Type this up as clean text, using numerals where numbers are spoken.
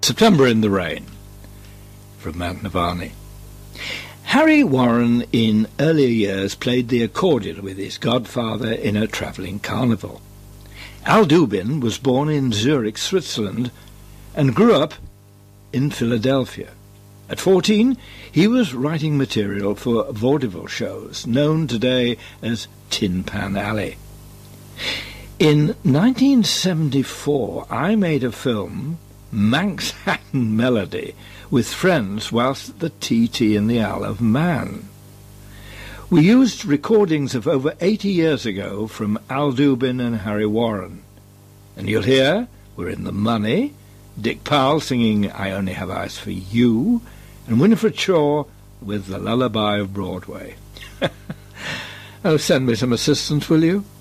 September in the Rain, from Mantovani. Harry Warren in earlier years played the accordion with his godfather in a travelling carnival. Al Dubin was born in Zurich, Switzerland, and grew up in Philadelphia. At 14, he was writing material for vaudeville shows, known today as Tin Pan Alley. In 1974, I made a film, Manx Hatton Melody, with friends whilst at the TT in the Isle of Man. We used recordings of over 80 years ago from Al Dubin and Harry Warren. And you'll hear We're in the Money, Dick Powell singing I Only Have Eyes for You, and Winifred Shaw with The Lullaby of Broadway. Oh, send me some assistance, will you?